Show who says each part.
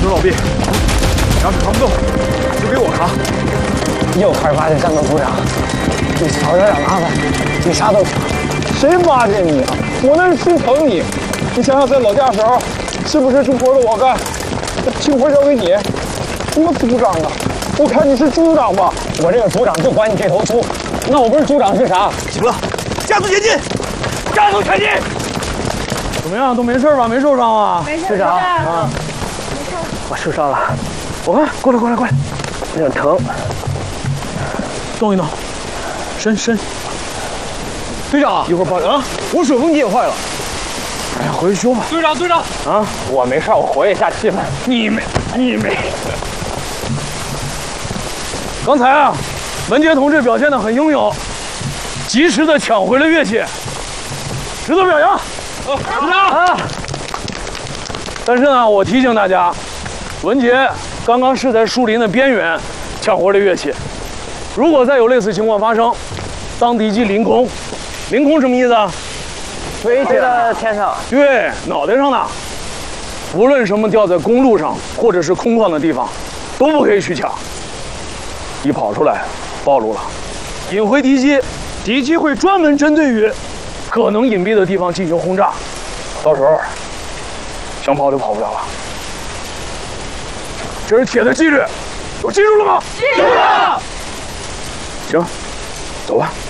Speaker 1: 老毕，要是扛不动，就给我扛。
Speaker 2: 又开始巴结战斗组长，你少惹点麻烦，你啥都行。谁巴结你啊？我那是心疼你。你想想，在老家时候，是不是重活的我干，轻活交给你？什么组长啊？我看你是组长吧？我这个组长就管你这头猪，那我不是组长是啥？
Speaker 1: 行了，加速前进，加速前进。怎么样？都没事吧？没受伤啊？
Speaker 3: 没事，
Speaker 2: 队长啊，我受伤了。我看，过来，有点疼。
Speaker 1: 动一动，伸。
Speaker 2: 队长，
Speaker 1: 一会儿报啊！
Speaker 2: 我手风机也坏了。
Speaker 1: 哎呀，回去修吧。
Speaker 2: 队长啊，我没事，我活跃一下气氛。
Speaker 1: 你没。刚才啊，文杰同志表现得很英勇，及时的抢回了乐器，值得表扬。队长啊！但是呢，我提醒大家，文杰刚刚是在树林的边缘抢回了乐器，如果再有类似情况发生，当敌机凌空什么意思啊？
Speaker 2: 飞到天上。
Speaker 1: 对，脑袋上的。无论什么掉在公路上或者是空旷的地方，都不可以去抢。一跑出来，暴露了，引回敌机，敌机会专门针对于可能隐蔽的地方进行轰炸，到时候想跑就跑不了了。这是铁的纪律，都记住了吗？
Speaker 3: 记住了。
Speaker 1: 行，走吧。